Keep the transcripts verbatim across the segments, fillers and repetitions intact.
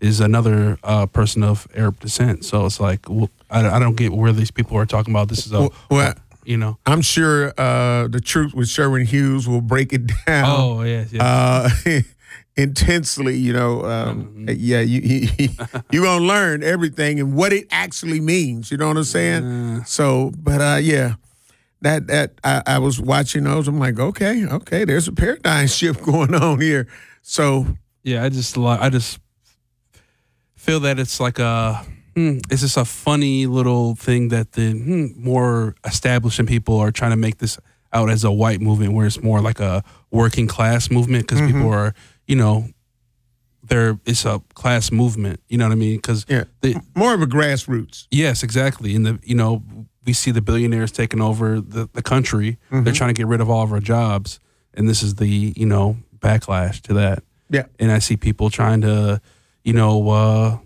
is another uh, person of Arab descent. So it's like, well, I, I don't get where these people are talking about. This is a, well, well, you know. I'm sure uh, the Truth with Sherwin Hughes will break it down. Oh, yes, yes. Uh, intensely, you know. Um, mm-hmm. Yeah, you, you, you're going to learn everything and what it actually means. You know what I'm saying? Uh, so, but uh, yeah. That that I, I was watching those. I'm like, okay, okay, there's a paradigm shift going on here. So yeah, I just I just feel that it's like a hmm, it's just a funny little thing that the hmm, more establishing people are trying to make this out as a white movement, where it's more like a working class movement because mm-hmm. people are, you know, they're it's a class movement. You know what I mean? Because yeah, more of a grassroots. Yes, exactly. And the you know. We see the billionaires taking over the, the country. Mm-hmm. They're trying to get rid of all of our jobs. And this is the, you know, backlash to that. Yeah. And I see people trying to, you know, uh,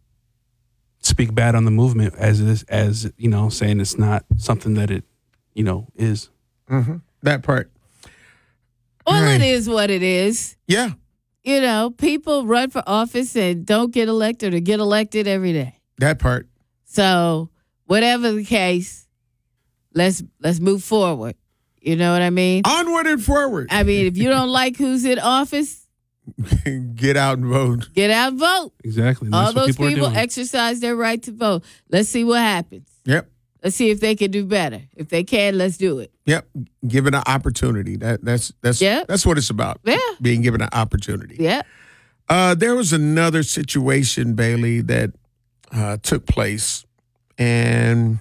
speak bad on the movement as it is, as, you know, saying it's not something that it, you know, is. Mm-hmm. That part. Well, right. It is what it is. Yeah. You know, people run for office and don't get elected or get elected every day. That part. So... whatever the case, let's let's move forward. You know what I mean? Onward and forward. I mean, if you don't like who's in office, get out and vote. Get out and vote. Exactly. And all those people, people exercise their right to vote. Let's see what happens. Yep. Let's see if they can do better. If they can, let's do it. Yep. Give it an opportunity. That that's that's yep. that's what it's about. Yeah. Being given an opportunity. Yeah. Uh, there was another situation, Bailey, that uh, took place. And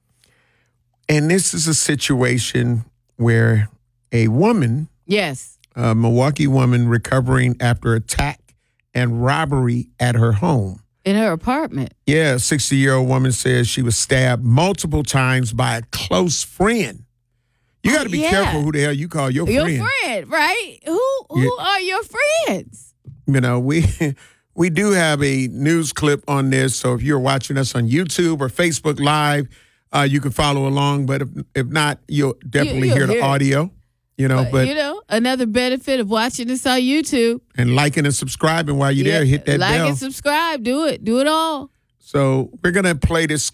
and this is a situation where a woman, yes, a Milwaukee woman recovering after attack and robbery at her home. In her apartment. Yeah, a sixty-year-old woman says she was stabbed multiple times by a close friend. You got to be yeah. careful who the hell you call your friend. Your friend, right? Who who yeah. are your friends? You know, we... We do have a news clip on this, so if you're watching us on YouTube or Facebook Live, uh, you can follow along. But if, if not, you'll definitely you, hear the hear audio. You know, but, but you know, another benefit of watching this on YouTube and liking and subscribing while you're yeah, there, hit that like bell. Like and subscribe, do it, do it all. So we're gonna play this.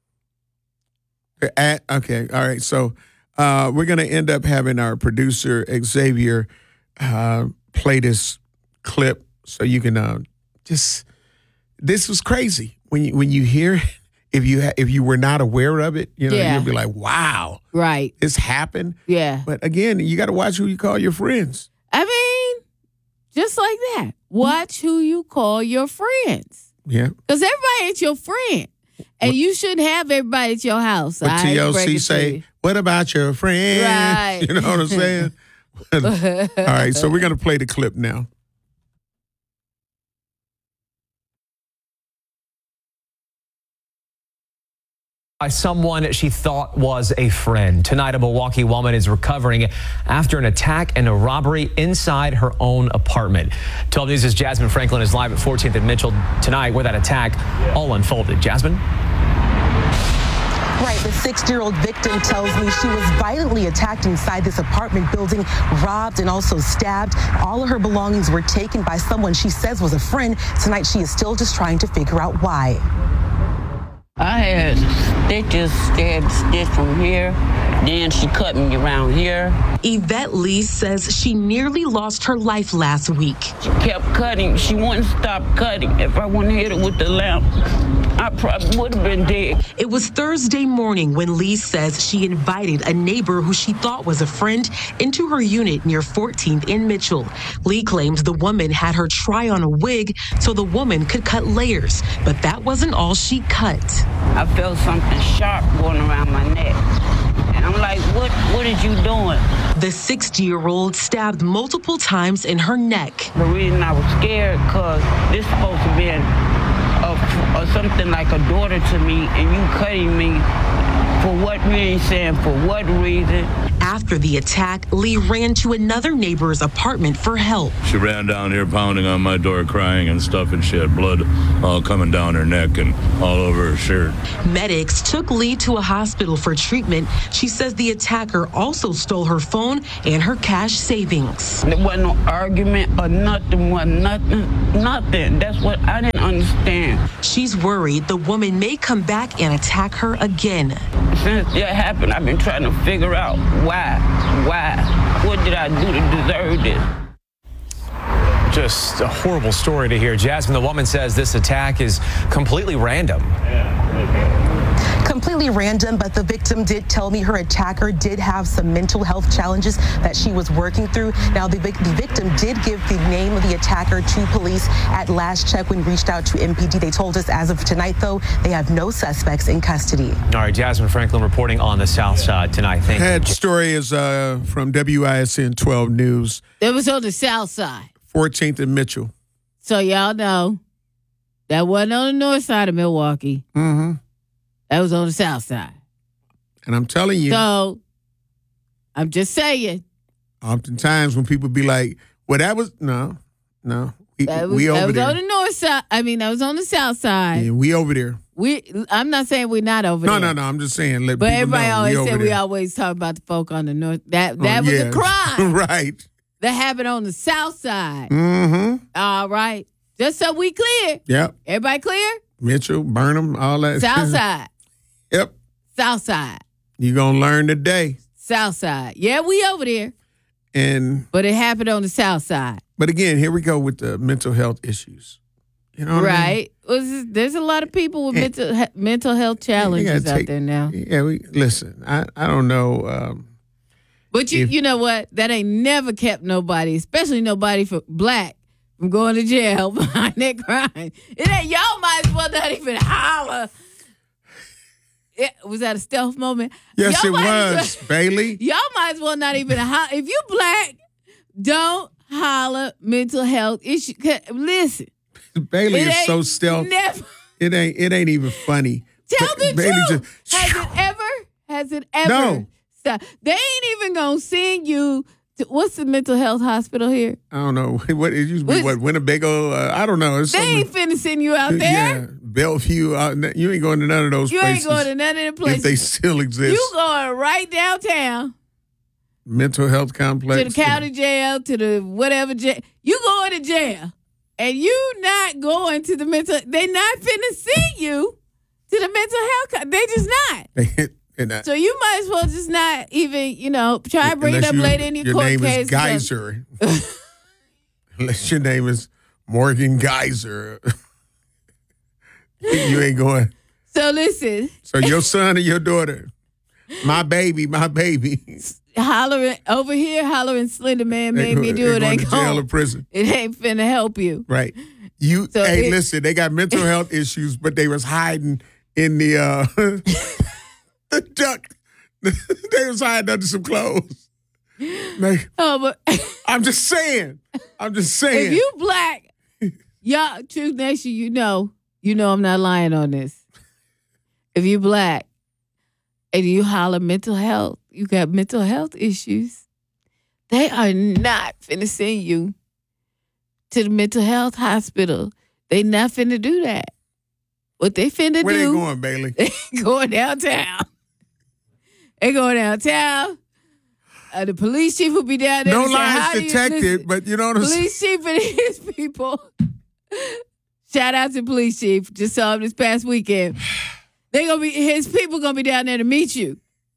At, okay, all right. So uh, we're gonna end up having our producer Xavier uh, play this clip so you can. Uh, Just this was crazy when you when you hear it, if you ha- if you were not aware of it, you know, yeah. you'll be like, wow, right, this happened. Yeah, but again, you got to watch who you call your friends. I mean, just like that, watch who you call your friends. Yeah, because everybody ain't your friend, and what, you shouldn't have everybody at your house. What T L C say? What about your friend? Right, you know what I'm saying? All right, so we're gonna play the clip now. By someone she thought was a friend. Tonight, a Milwaukee woman is recovering after an attack and a robbery inside her own apartment. twelve News' Jasmine Franklin is live at fourteenth and Mitchell tonight where that attack all unfolded. Jasmine? Right, the sixty-year-old victim tells me she was violently attacked inside this apartment building, robbed and also stabbed. All of her belongings were taken by someone she says was a friend. Tonight, she is still just trying to figure out why. I had stitches, stabbed stitch from here. Then she cut me around here. Yvette Lee says she nearly lost her life last week. She kept cutting. She wouldn't stop cutting. If I wouldn't hit her with the lamp, I probably would have been dead. It was Thursday morning when Lee says she invited a neighbor who she thought was a friend into her unit near fourteenth in Mitchell. Lee claims the woman had her try on a wig so the woman could cut layers, but that wasn't all she cut. I felt something sharp going around my neck. And I'm like, what, what are you doing? The sixty-year-old stabbed multiple times in her neck. The reason I was scared, because this supposed to be a, a, something like a daughter to me, and you cutting me for what reason, for what reason? After the attack, Lee ran to another neighbor's apartment for help. She ran down here pounding on my door, crying and stuff, and she had blood all coming down her neck and all over her shirt. Medics took Lee to a hospital for treatment. She says the attacker also stole her phone and her cash savings. There wasn't no argument or nothing, wasn't nothing, nothing. That's what I didn't understand. she's worried the woman may come back and attack her again. Since that happened, I've been trying to figure out why, why, what did I do to deserve this? Just a horrible story to hear. Jasmine, the woman says this attack is completely random. Completely random, but the victim did tell me her attacker did have some mental health challenges that she was working through. Now, the, vic- the victim did give the name of the attacker to police at last check when reached out to M P D. They told us as of tonight, though, they have no suspects in custody. All right, Jasmine Franklin reporting on the South Side tonight. Thank you. That story is uh, from W I S N twelve News. It was on the South Side. fourteenth and Mitchell. So y'all know that wasn't on the north side of Milwaukee. Mm-hmm. That was on the South Side. And I'm telling you, So I'm just saying. oftentimes when people be like, well, that was, no, no. We, That was, we that over was there. on the north side. I mean, that was on the South Side. Yeah, we over there. We. I'm not saying we're not over No, there. no, no. I'm just saying, let But people everybody know always we said over we there. always talk about the folk on the north. That that Oh, was yeah. a crime Right. that happened on the South Side. Mm-hmm. All right. Just so we clear. Yep. Everybody clear? Mitchell, Burnham, all that. South Side. Yep. South Side. You're going to learn today. South Side. Yeah, we over there. And But it happened on the South Side. But again, here we go with the mental health issues. You know what I mean? Right. Well, this- there's a lot of people with Yeah. mental he- mental health You gotta challenges out take- there now. Yeah, we listen. I, I don't know. Um, But you If- you know what? That ain't never kept nobody, especially nobody for black, from going to jail behind that crime. It ain't y'all might as well not even holler. It, was that a stealth moment? yes, Y'all it might as was, well- Bailey. Y'all might as well not even holler. If you black, don't holler mental health issue. 'Cause Listen, Bailey it is ain't so stealth. never. It ain't. It ain't even funny. Tell Ba- the Bailey truth. just- has it ever? Has it ever? No. Stop. They ain't even gonna send you to what's the mental health hospital here? I don't know what it used to be. What's- What Winnebago? Uh, I don't know. It's They ain't something- finna send you out there. Yeah, Bellevue. Uh, you ain't going to none of those You places. ain't going to none of the if places. they still exist. You going right downtown Mental health complex. to the county jail, to the whatever jail. You going to jail. And you not going to the mental, they not finna send you to the mental health, co- they just not. And that- So you might as well just not even, you know, try to bring it unless up you- later in your, your court name case. is Geyser. Unless your name is Morgan Geyser. You ain't going. So listen, So your son or your daughter, my baby, my baby. hollering over here, hollering Slender Man They made me go- do they it. going Ain't to jail or going. prison. It ain't finna help you. Right. You So hey, it- listen, they got mental health issues, but they was hiding in the uh the duck. They was hiding under some clothes. Like, Oh, but I'm just saying. I'm just saying. if you black, y'all, Truth Nation, you know, you know I'm not lying on this. If you black and you holler mental health, you got mental health issues, they are not finna send you to the mental health hospital. They not finna do that. What they finna Where do, they going, Bailey? they going downtown. They going downtown. Uh, the police chief will be down there. No and say, "How lies do you-" detected, listen, but you know what I'm saying? police chief and his people. Shout out to police chief. Just saw him this past weekend. They gonna be his people gonna be down there to meet you.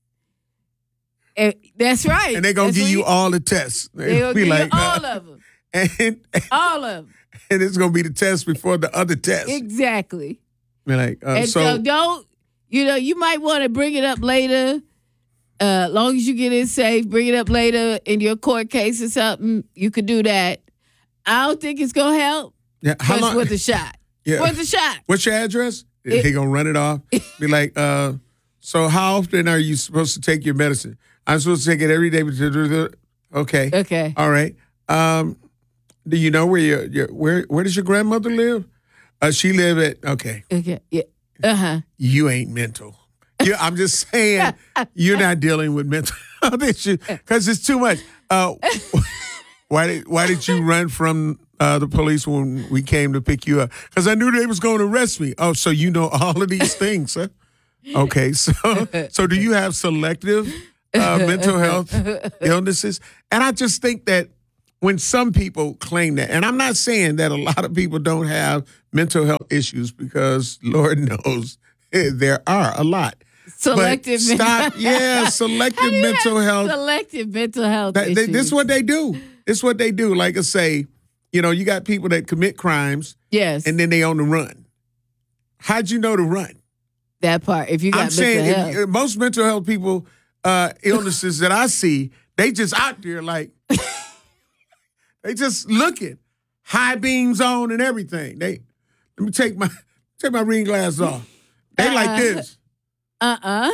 And that's right. And they're going to That's give what you all the tests. They gonna Be give like, you all uh, of them. And, All of them. and it's going to be the test before the other test. Exactly. Be like, uh, And so, so, don't, you know, you might want to bring it up later. Uh, long as you get it safe, bring it up later in your court case or something. You could do that. I don't think it's gonna help. yeah, how Just long? with the shot. Yeah. With the shot. What's your address? It- He gonna run it off. Be like, uh, so how often are you supposed to take your medicine? I'm supposed to take it every day. Okay. Okay. All right. Um, do you know where your, your where where does your grandmother live? Uh, she live at okay. Okay. Yeah. Uh huh. You ain't mental. Yeah, I'm just saying you're not dealing with mental health issues because it's too much. Uh, why did why did you run from uh, the police when we came to pick you up? Because I knew they was going to arrest me. Oh, so you know all of these things, huh? Okay, so so do you have selective uh, mental health illnesses? And I just think that when some people claim that. And I'm not saying that a lot of people don't have mental health issues, because Lord knows there are a lot. Selective but stop, mental yeah, selective mental health. Selective mental health That, issues. they, this is what they do. This is what they do. Like I say, you know, you got people that commit crimes. Yes. And then they on the run. How'd you know to run? That part. If you got I'm mental saying health. if, most mental health people, uh, illnesses that I see, they just out there like, they just looking, high beams on and everything. They let me take my take my reading glasses off. They uh, like this. Uh-uh.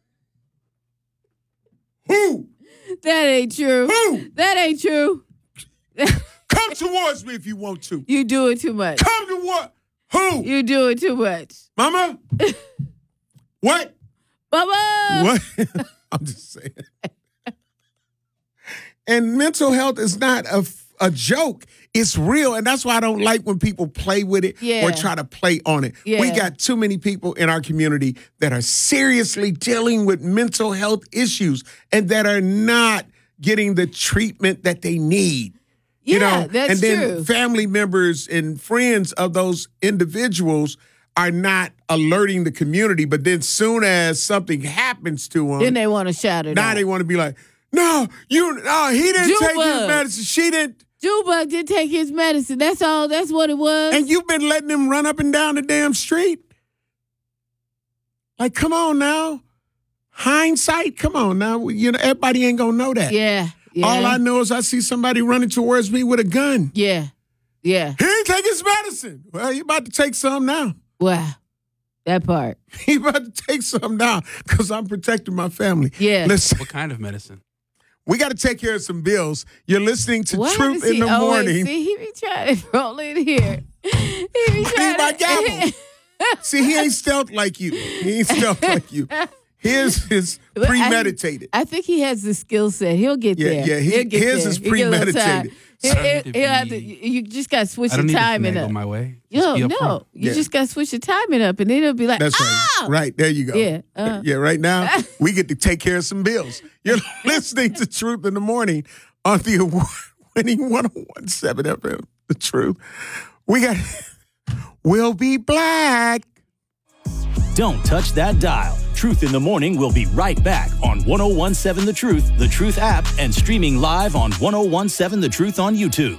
Who? That ain't true. Who? That ain't true. Come towards me if you want to. You do it too much. Come to what? Who? You do it too much. Mama? What? Mama! What? I'm just saying. And mental health is not a, a joke. It's real. And that's why I don't like when people play with it Yeah. or try to play on it. Yeah. We got too many people in our community that are seriously dealing with mental health issues and that are not getting the treatment that they need. Yeah, You know, that's and then true. family members and friends of those individuals are not alerting the community. But then soon as something happens to them, Then they want to shout it now out. they want to be like, no, you, no, he didn't take his Juba. medicine. She didn't. Jewbug did take his medicine. That's all. That's what it was. And you've been letting him run up and down the damn street. Like, come on now. Hindsight, come on now. You know, everybody ain't gonna know that. yeah. Yeah. All I know is I see somebody running towards me with a gun. Yeah. Yeah. He ain't take his medicine. Well, he about to take some now. Wow. That part. He about to take some now because I'm protecting my family. Yeah. Listen, What kind of medicine? we got to take care of some bills. You're listening to What Truth is in he- the oh, wait, Morning. see, he be trying to roll in here. He be trying my to- gavel. See, he ain't stealth like you. He ain't stealth like you. His is But I- premeditated. I think he has the skill set. He'll get Yeah, there. yeah, he- He'll get his there. is He'll get a little time. premeditated. He- I don't he- need to he'll have to- be- you just got to switch I your don't need to timing finagle up. my way. Just Yo, be up no, front. you Yeah. just got to switch your timing up, and then it'll be like, That's ah! right. Right, there you go. Yeah, uh. yeah, right now, we get to take care of some bills. You're listening to Truth in the Morning on the award-winning one oh one point seven F M, The Truth. We got We'll Be Black. Don't touch that dial. Truth in the Morning will be right back on one oh one point seven The Truth, The Truth app, and streaming live on one oh one point seven The Truth on YouTube.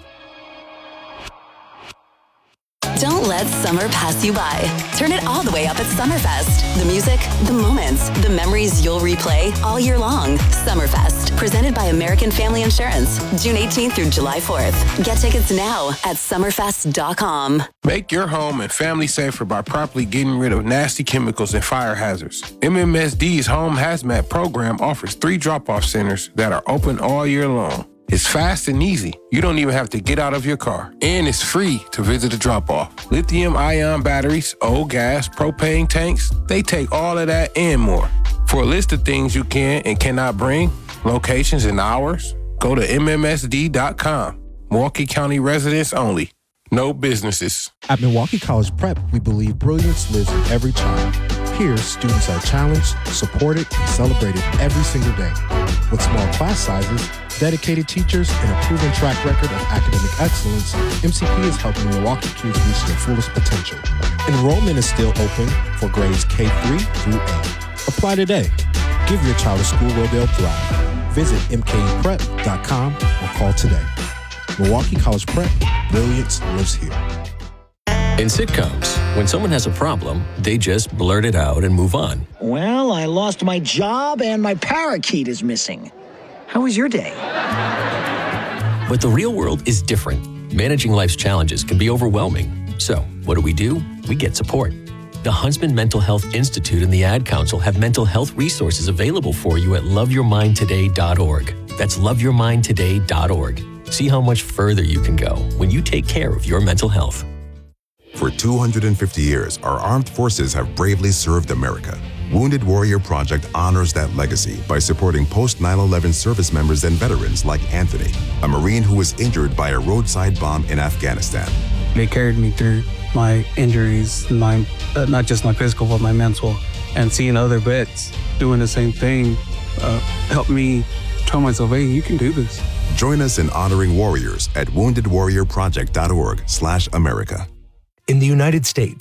Don't let summer pass you by. Turn it all the way up at Summerfest. The music, the moments, the memories you'll replay all year long. Summerfest, presented by American Family Insurance, June eighteenth through July fourth. Get tickets now at summerfest dot com. Make your home and family safer by properly getting rid of nasty chemicals and fire hazards. M M S D's Home Hazmat program offers three drop-off centers that are open all year long. It's fast and easy. You don't even have to get out of your car. And it's free to visit a drop-off. Lithium-ion batteries, old gas, propane tanks, they take all of that and more. For a list of things you can and cannot bring, locations and hours, go to M M S D dot com. Milwaukee County residents only. No businesses. At Milwaukee College Prep, we believe brilliance lives in every child. Here, students are challenged, supported, and celebrated every single day. With small class sizes, dedicated teachers, and a proven track record of academic excellence, M C P is helping Milwaukee kids reach their fullest potential. Enrollment is still open for grades K through eight. Apply today. Give your child a school where they'll thrive. Visit M K E prep dot com or call today. Milwaukee College Prep, brilliance lives here. In sitcoms, when someone has a problem, they just blurt it out and move on. Well, I lost my job and my parakeet is missing. How was your day? But the real world is different. Managing life's challenges can be overwhelming. So, what do we do? We get support. The Huntsman Mental Health Institute and the Ad Council have mental health resources available for you at love your mind today dot org. That's love your mind today dot org. See how much further you can go when you take care of your mental health. For two hundred fifty years, our armed forces have bravely served America. Wounded Warrior Project honors that legacy by supporting post nine eleven service members and veterans like Anthony, a Marine who was injured by a roadside bomb in Afghanistan. They carried me through my injuries, my uh, not just my physical, but my mental. And seeing other vets doing the same thing uh, helped me tell myself, hey, you can do this. Join us in honoring warriors at wounded warrior project dot org slash America. In the United States,